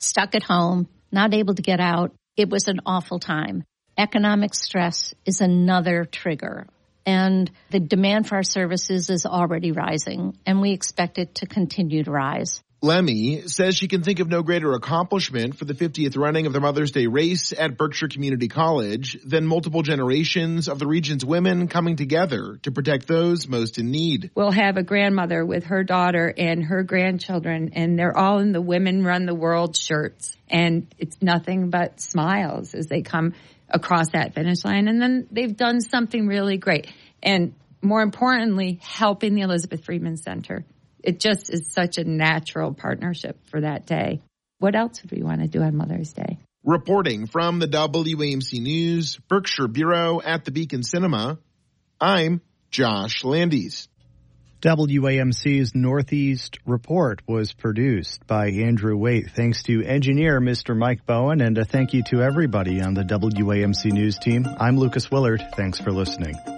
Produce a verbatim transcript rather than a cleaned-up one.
stuck at home, not able to get out. It was an awful time. Economic stress is another trigger, and the demand for our services is already rising, and we expect it to continue to rise. Lemmy says she can think of no greater accomplishment for the fiftieth running of the Mother's Day race at Berkshire Community College than multiple generations of the region's women coming together to protect those most in need. We'll have a grandmother with her daughter and her grandchildren, and they're all in the Women Run the World shirts. And it's nothing but smiles as they come across that finish line. And then they've done something really great. And more importantly, helping the Elizabeth Freeman Center. It just is such a natural partnership for that day. What else would we want to do on Mother's Day? Reporting from the W A M C News Berkshire Bureau at the Beacon Cinema, I'm Josh Landis. W A M C's Northeast Report was produced by Andrew Waite. Thanks to engineer Mister Mike Bowen, and a thank you to everybody on the W A M C News team. I'm Lucas Willard. Thanks for listening.